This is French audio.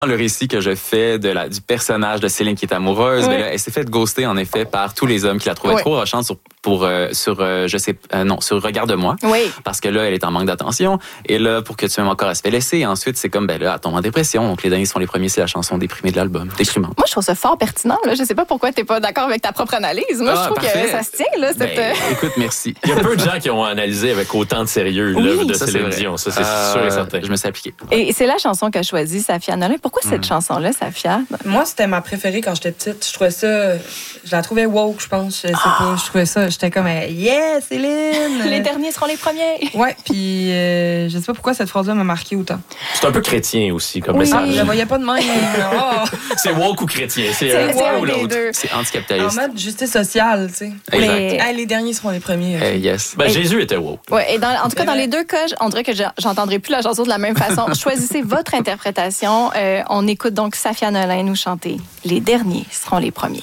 le récit que je fais du personnage de Céline qui est amoureuse, mais là, elle s'est fait ghoster en effet par tous les hommes qui la trouvaient trop rochante sur Regarde-moi. Oui. Parce que là, elle est en manque d'attention. Et là, pour que tu m'aimes encore, elle se fait laisser. Et ensuite, c'est comme, là, elle tombe en dépression. Donc, les derniers sont les premiers, c'est la chanson déprimée de l'album. Déprimante. Moi, je trouve ça fort pertinent. Là. Je sais pas pourquoi t'es pas d'accord avec ta propre analyse. Moi, je trouve parfait. que ça se tient, là. Écoute, merci. Il y a peu de gens qui ont analysé avec autant de sérieux l'œuvre de Céline Dion. Ça, c'est sûr et certain. Je me suis appliqué. Et c'est la chanson qu'a choisie Safia Nolin. Pourquoi cette chanson-là, Safia? Moi, c'était ma préférée quand j'étais petite. Je trouvais ça... Je la trouvais woke, je pense. Je sais pas. Je trouvais ça... J'étais comme... Yeah, Céline! Les derniers seront les premiers. Ouais, puis je sais pas pourquoi cette phrase-là m'a marqué autant. C'est un peu chrétien aussi, comme Oui, message. je la voyais pas de même. C'est woke ou chrétien? C'est un ou des l'autre. deux. C'est En anticapitaliste. mode justice sociale, tu sais. Exact. Les derniers seront les premiers. Yes. Jésus était woke. Ouais, et en tout cas, dans les deux cas, on dirait que j'entendrai plus la chanson de la même façon. Choisissez votre interprétation. On écoute donc Safia Nolin nous chanter « Les derniers seront les premiers ».